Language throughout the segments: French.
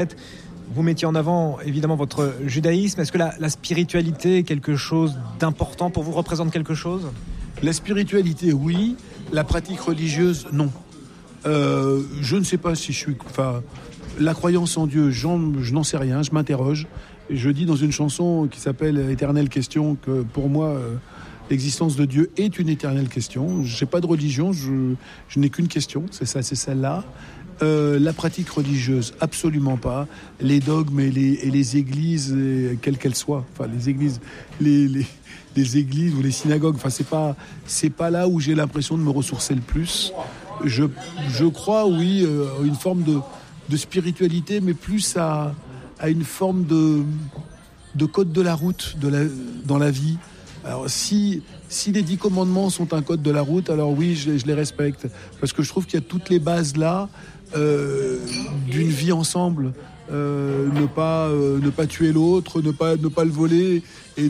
Vous mettiez en avant évidemment votre judaïsme. Est-ce que la spiritualité est quelque chose d'important pour vous, représente quelque chose ? La spiritualité, oui. La pratique religieuse, non. Je ne sais pas si je suis... la croyance en Dieu, je n'en sais rien, je m'interroge. Je dis dans une chanson qui s'appelle « Éternelle question » que pour moi, l'existence de Dieu est une éternelle question. Je n'ai pas de religion, je n'ai qu'une question, c'est celle-là. La pratique religieuse, absolument pas. Les dogmes et les églises, quelles qu'elles soient, enfin les églises, les églises ou les synagogues, enfin c'est pas là où j'ai l'impression de me ressourcer le plus. Je crois, oui, une forme de spiritualité, mais plus à une forme de code de la route dans la vie. Alors si les 10 commandements sont un code de la route, alors oui, je les respecte. Parce que je trouve qu'il y a toutes les bases là d'une vie ensemble. Ne pas tuer l'autre, ne pas le voler et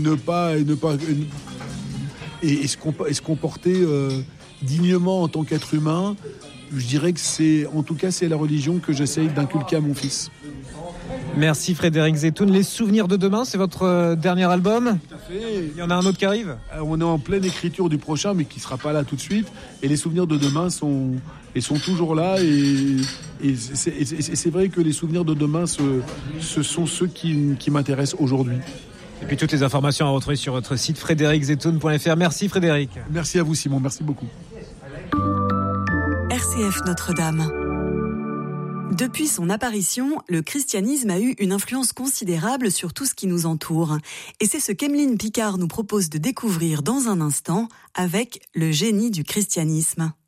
se comporter dignement en tant qu'être humain. Je dirais que c'est la religion que j'essaye d'inculquer à mon fils. Merci Frédéric Zetoun. Les Souvenirs de demain, c'est votre dernier album ? Tout à fait. Il y en a un autre qui arrive ? On est en pleine écriture du prochain, mais qui ne sera pas là tout de suite. Et les Souvenirs de demain sont toujours là. Et c'est vrai que les Souvenirs de demain, ce sont ceux qui m'intéressent aujourd'hui. Et puis toutes les informations à retrouver sur votre site frédériczetoun.fr. Merci Frédéric. Merci à vous Simon, merci beaucoup. RCF Notre-Dame. Depuis son apparition, le christianisme a eu une influence considérable sur tout ce qui nous entoure. Et c'est ce qu'Emeline Picard nous propose de découvrir dans un instant avec le génie du christianisme.